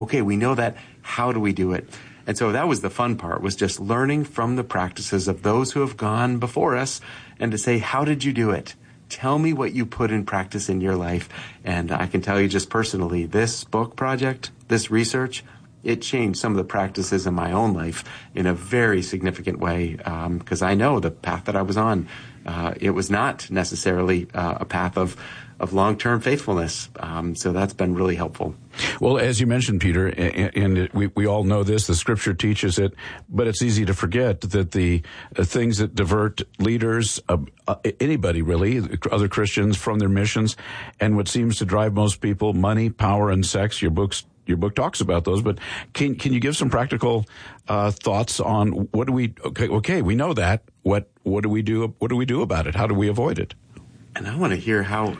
Okay, we know that. How do we do it? And so that was the fun part, was just learning from the practices of those who have gone before us and to say, how did you do it? Tell me what you put in practice in your life. And I can tell you just personally, this book project, this research, it changed some of the practices in my own life in a very significant way, because I know the path that I was on, it was not necessarily a path of long-term faithfulness. So that's been really helpful. Well, as you mentioned, Peter, and we all know this, the Scripture teaches it, but it's easy to forget that the things that divert leaders, anybody really, other Christians, from their missions, and what seems to drive most people, money, power, and sex. Your book talks about those, but can you give some practical thoughts on what do we? Okay, we know that. What do we do? What do we do about it? How do we avoid it? And I want to hear how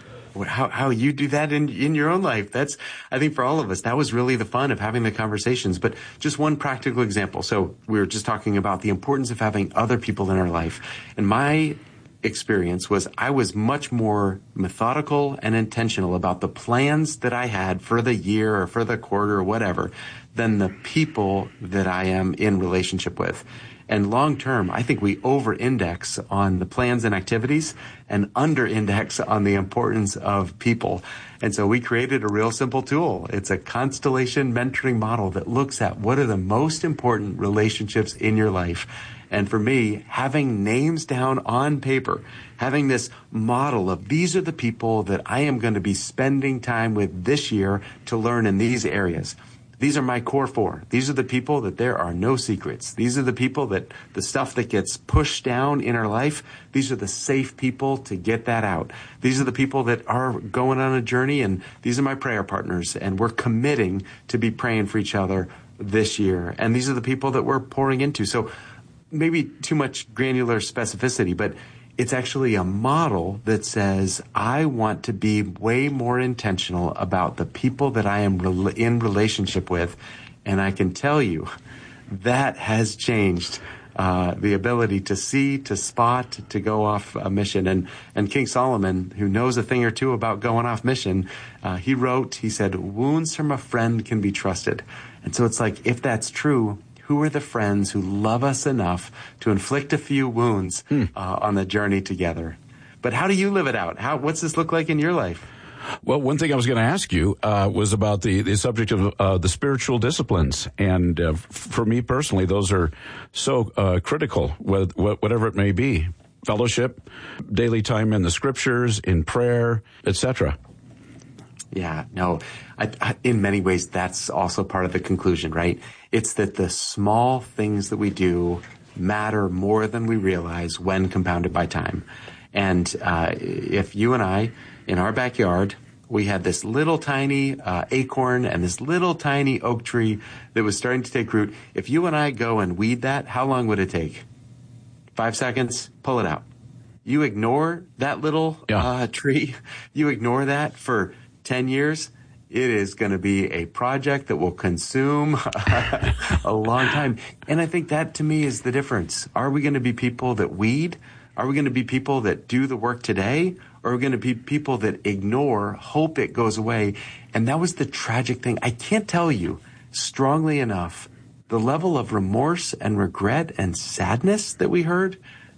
you do that in your own life. That's, I think, for all of us, that was really the fun of having the conversations. But just one practical example. So we were just talking about the importance of having other people in our life. And my experience was I was much more methodical and intentional about the plans that I had for the year or for the quarter or whatever than the people that I am in relationship with. And long term, I think we over-index on the plans and activities and under-index on the importance of people. And so we created a real simple tool. It's a constellation mentoring model that looks at what are the most important relationships in your life. And for me, having names down on paper, having this model of these are the people that I am going to be spending time with this year to learn in these areas. These are my core four. These are the people that there are no secrets. These are the people that the stuff that gets pushed down in our life, these are the safe people to get that out. These are the people that are going on a journey, and these are my prayer partners, and we're committing to be praying for each other this year. And these are the people that we're pouring into. So maybe too much granular specificity, but it's actually a model that says I want to be way more intentional about the people that I am in relationship with. And I can tell you that has changed the ability to see, to spot, to go off a mission. And King Solomon, who knows a thing or two about going off mission, he said, wounds from a friend can be trusted. And so it's like, if that's true, who are the friends who love us enough to inflict a few wounds on the journey together? But how do you live it out? What's this look like in your life? Well, one thing I was going to ask you was about the subject of the spiritual disciplines. And for me personally, those are so critical, whatever it may be. Fellowship, daily time in the Scriptures, in prayer, etc. Yeah, no, I, in many ways, that's also part of the conclusion, right? It's that the small things that we do matter more than we realize when compounded by time. And if you and I, in our backyard, we had this little tiny acorn and this little tiny oak tree that was starting to take root. If you and I go and weed that, how long would it take? 5 seconds, pull it out. You ignore that little tree, you ignore that for 10 years, it is going to be a project that will consume a long time. And I think that, to me, is the difference. Are we going to be people that weed? Are we going to be people that do the work today? Or are we going to be people that ignore, hope it goes away? And that was the tragic thing. I can't tell you strongly enough the level of remorse and regret and sadness that we heard.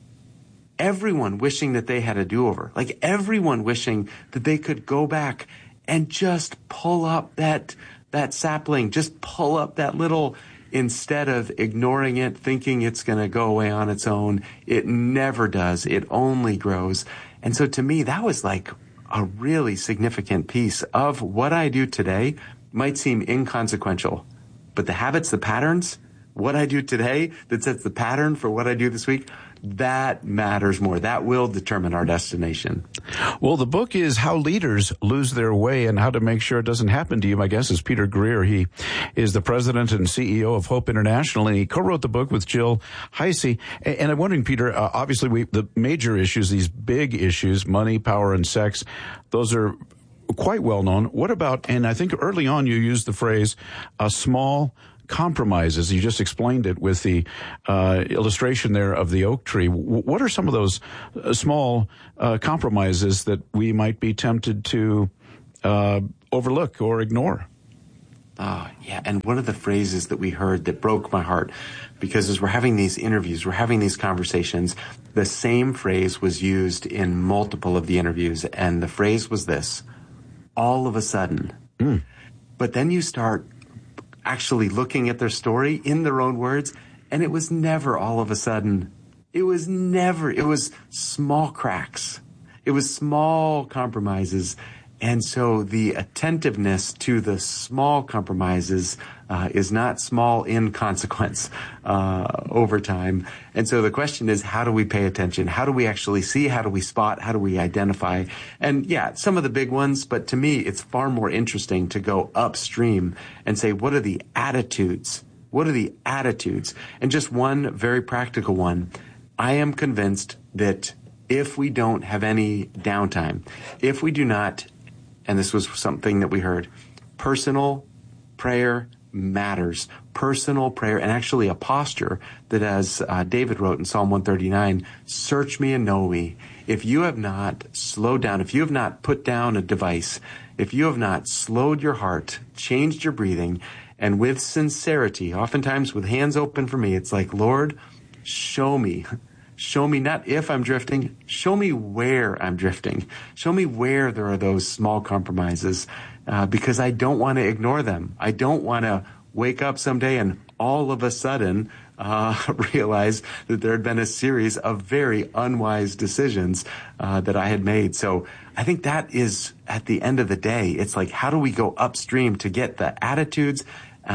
Everyone wishing that they had a do-over. Like everyone wishing that they could go back and just pull up that sapling, just pull up that little, instead of ignoring it, thinking it's going to go away on its own. It never does. It only grows. And so to me, that was like a really significant piece of what I do today might seem inconsequential, but the habits, the patterns, what I do today that sets the pattern for what I do this week, that matters more. That will determine our destination. Well, the book is How Leaders Lose Their Way and How to Make Sure It Doesn't Happen to You. My guest is Peter Greer. He is the president and CEO of Hope International, and he co-wrote the book with Jill Heisey. And I'm wondering, Peter, obviously the major issues, these big issues, money, power, and sex, those are quite well known. What about, and I think early on you used the phrase, small compromises. You just explained it with the illustration there of the oak tree. What are some of those small compromises that we might be tempted to overlook or ignore? Yeah, and one of the phrases that we heard that broke my heart, because as we're having these interviews, we're having these conversations, the same phrase was used in multiple of the interviews, and the phrase was this: all of a sudden. But then you start actually looking at their story in their own words, and it was never all of a sudden. It was small cracks. It was small compromises. And so the attentiveness to the small compromises is not small in consequence over time. And so the question is, how do we pay attention? How do we actually see? How do we spot? How do we identify? And yeah, some of the big ones, but to me, it's far more interesting to go upstream and say, what are the attitudes? What are the attitudes? And just one very practical one. I am convinced that if we don't have any downtime, if we do not, and this was something that we heard, personal prayer matters. Personal prayer, and actually a posture that, as David wrote in Psalm 139, search me and know me. If you have not slowed down, if you have not put down a device, if you have not slowed your heart, changed your breathing, and with sincerity, oftentimes with hands open for me, it's like, Lord, show me. Show me not if I'm drifting, show me where I'm drifting. Show me where there are those small compromises, because I don't want to ignore them. I don't want to wake up someday and all of a sudden realize that there had been a series of very unwise decisions that I had made. So I think that is, at the end of the day, it's like, how do we go upstream to get the attitudes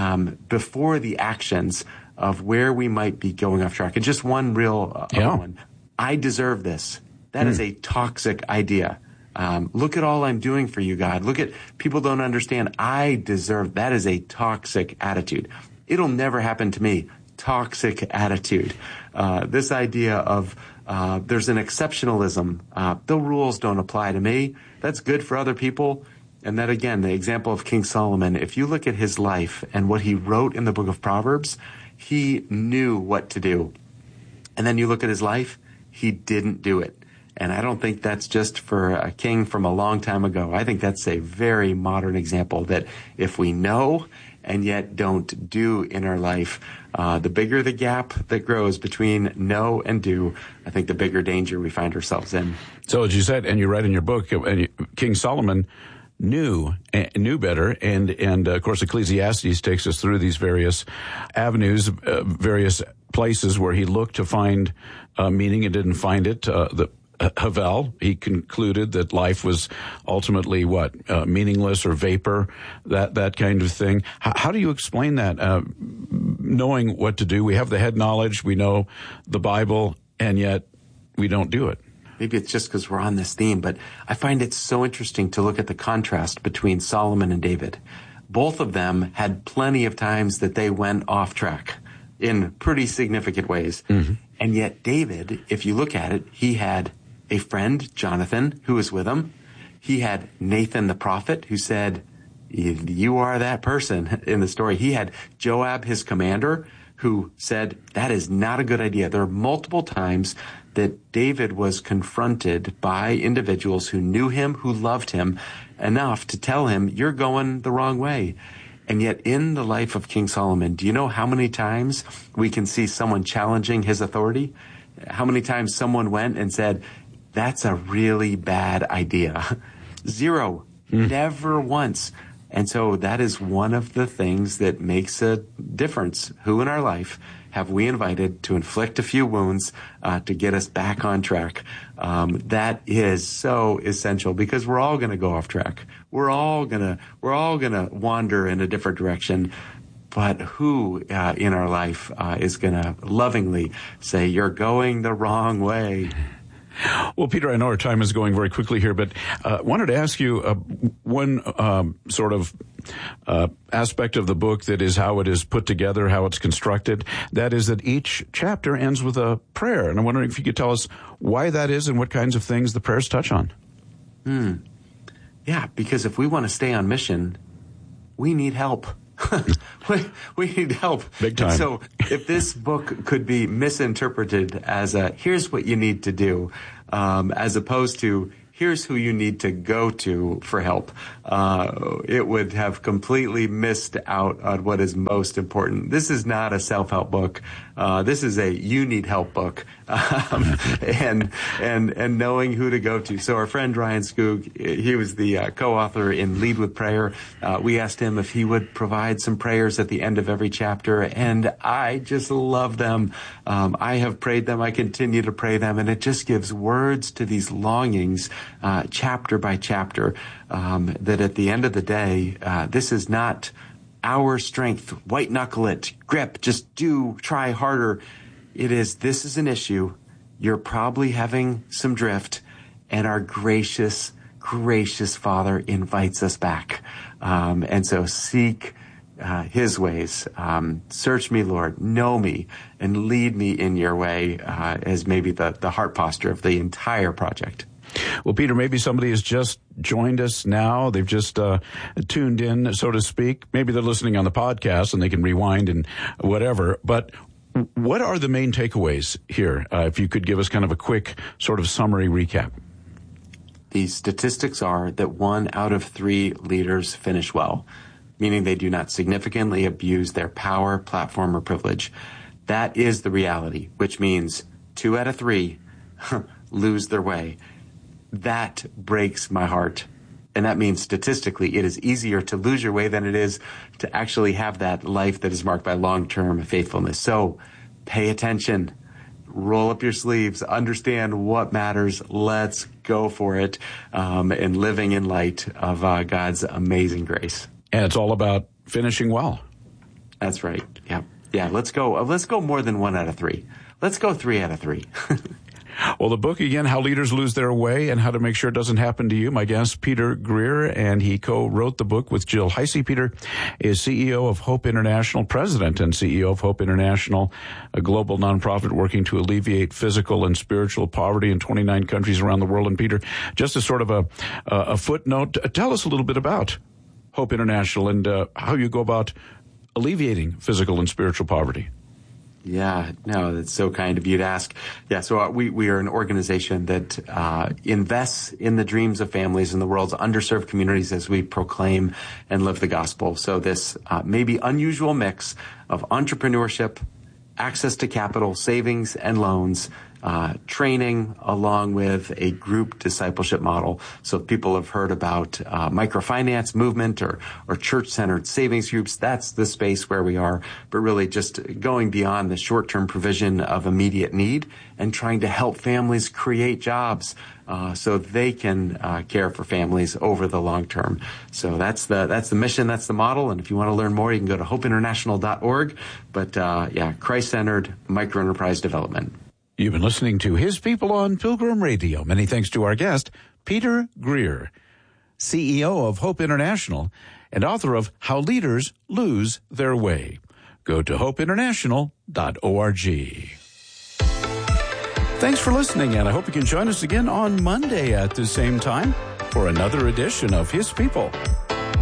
before the actions of where we might be going off track? And just one real other one. I deserve this. That is a toxic idea. Look at all I'm doing for you, God. Look at, people don't understand. I deserve. That is a toxic attitude. It'll never happen to me. Toxic attitude. This idea of there's an exceptionalism. The rules don't apply to me. That's good for other people. And that, again, the example of King Solomon, if you look at his life and what he wrote in the book of Proverbs, he knew what to do. And then you look at his life, he didn't do it. And I don't think that's just for a king from a long time ago. I think that's a very modern example that if we know and yet don't do in our life, the bigger the gap that grows between know and do, I think the bigger danger we find ourselves in. So as you said, and you write in your book, King Solomon knew better, and of course Ecclesiastes takes us through these various avenues, various places where he looked to find meaning and didn't find it. The Havel, he concluded that life was ultimately meaningless or vapor, that kind of thing. How do you explain that? Knowing what to do, we have the head knowledge, we know the Bible, and yet we don't do it. Maybe it's just because we're on this theme, but I find it so interesting to look at the contrast between Solomon and David. Both of them had plenty of times that they went off track in pretty significant ways. Mm-hmm. And yet David, if you look at it, he had a friend, Jonathan, who was with him. He had Nathan the prophet, who said, you are that person in the story. He had Joab, his commander, who said, that is not a good idea. There are multiple times that David was confronted by individuals who knew him, who loved him enough to tell him, you're going the wrong way. And yet in the life of King Solomon, do you know how many times we can see someone challenging his authority? How many times someone went and said, that's a really bad idea? Zero. Never once. And so that is one of the things that makes a difference. Who in our life have we invited to inflict a few wounds to get us back on track? That is so essential, because we're all going to go off track. We're all gonna wander in a different direction. But who in our life is going to lovingly say, you're going the wrong way? Well, Peter, I know our time is going very quickly here, but wanted to ask you one sort of aspect of the book that is how it is put together, how it's constructed. That is that each chapter ends with a prayer. And I'm wondering if you could tell us why that is and what kinds of things the prayers touch on. Yeah, because if we want to stay on mission, we need help. we need help. Big time. And so if this book could be misinterpreted as here's what you need to do, as opposed to here's who you need to go to for help, it would have completely missed out on what is most important. This is not a self-help book. This is a you need help book, and knowing who to go to. So our friend Ryan Skoog, he was the co-author in Lead with Prayer. We asked him if he would provide some prayers at the end of every chapter, and I just love them. I have prayed them. I continue to pray them, and it just gives words to these longings, chapter by chapter, that at the end of the day, this is not our strength, white knuckle it, grip, just try harder. This is an issue. You're probably having some drift, and our gracious Father invites us back. And so seek his ways. Search me, Lord, know me, and lead me in your way, as maybe the heart posture of the entire project. Well, Peter, maybe somebody has just joined us now. They've just tuned in, so to speak. Maybe they're listening on the podcast and they can rewind and whatever. But what are the main takeaways here? If you could give us kind of a quick sort of summary recap. The statistics are that 1 out of 3 leaders finish well, meaning they do not significantly abuse their power, platform, or privilege. That is the reality, which means 2 out of 3 lose their way. That breaks my heart. And that means statistically, it is easier to lose your way than it is to actually have that life that is marked by long-term faithfulness. So pay attention, roll up your sleeves, understand what matters. Let's go for it, and living in light of God's amazing grace. And it's all about finishing well. That's right. Yeah. Let's go more than 1 out of 3. Let's go 3 out of 3. Well, the book, again, How Leaders Lose Their Way and How to Make Sure It Doesn't Happen to You. My guest, Peter Greer, and he co-wrote the book with Jill Heisey. Peter is CEO of Hope International, president and CEO of Hope International, a global nonprofit working to alleviate physical and spiritual poverty in 29 countries around the world. And Peter, just as sort of a footnote, tell us a little bit about Hope International and how you go about alleviating physical and spiritual poverty. Yeah, no, that's so kind of you to ask. Yeah, so we are an organization that invests in the dreams of families in the world's underserved communities as we proclaim and live the gospel. So this maybe unusual mix of entrepreneurship, access to capital, savings and loans, training, along with a group discipleship model. So people have heard about microfinance movement or church-centered savings groups. That's the space where we are, but really just going beyond the short-term provision of immediate need and trying to help families create jobs so they can care for families over the long term. So that's the mission, that's the model. And if you want to learn more, you can go to hopeinternational.org. But Christ-centered microenterprise development. You've been listening to His People on Pilgrim Radio. Many thanks to our guest, Peter Greer, CEO of Hope International and author of How Leaders Lose Their Way. Go to hopeinternational.org. Thanks for listening, and I hope you can join us again on Monday at the same time for another edition of His People.